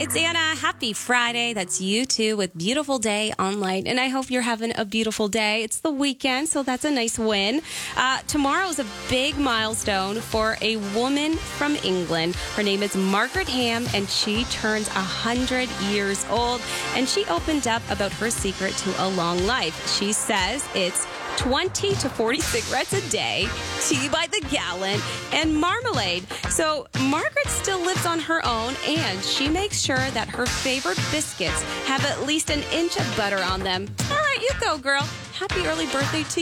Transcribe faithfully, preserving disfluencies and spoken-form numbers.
It's Anna. Happy Friday. That's you too with Beautiful Day Online. And I hope you're having a beautiful day. It's the weekend, so that's a nice win. Uh, tomorrow's a big milestone for a woman from England. Her name is Margaret Ham, and she turns one hundred years old. And she opened up about her secret to a long life. She says it's twenty to forty cigarettes a day, tea by the gallon, and marmalade. So Margaret still lives on her own, and she makes sure that her favorite biscuits have at least an inch of butter on them. All right, you go, girl. Happy early birthday to you.